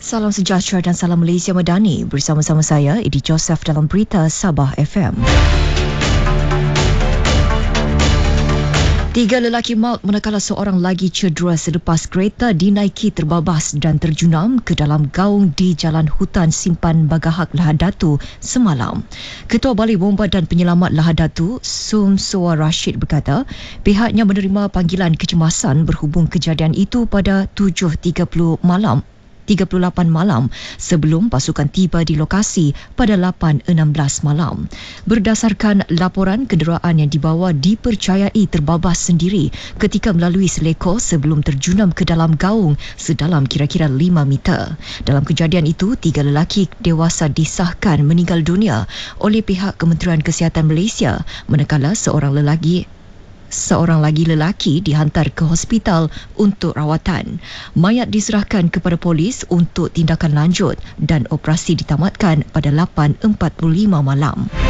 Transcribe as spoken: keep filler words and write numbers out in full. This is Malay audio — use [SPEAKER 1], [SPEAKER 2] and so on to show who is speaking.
[SPEAKER 1] Salam sejahtera dan salam Malaysia Madani. Bersama-sama saya, Edi Joseph dalam Berita Sabah F M. Tiga lelaki maut manakala seorang lagi cedera selepas kereta dinaiki terbabas dan terjunam ke dalam gaung di Jalan Hutan Simpan Bagahak Lahad Datu semalam. Ketua Balai Bomba dan Penyelamat Lahad Datu, Sum Soa Rashid berkata, pihaknya menerima panggilan kecemasan berhubung kejadian itu pada tujuh tiga puluh malam. tiga puluh lapan malam sebelum pasukan tiba di lokasi pada lapan enam belas malam. Berdasarkan laporan, kenderaan yang dibawa dipercayai terbabas sendiri ketika melalui selekor sebelum terjunam ke dalam gaung sedalam kira-kira lima meter. Dalam kejadian itu, tiga lelaki dewasa disahkan meninggal dunia oleh pihak Kementerian Kesihatan Malaysia, manakala seorang lelaki Seorang lagi lelaki dihantar ke hospital untuk rawatan. Mayat diserahkan kepada polis untuk tindakan lanjut dan operasi ditamatkan pada lapan empat puluh lima malam.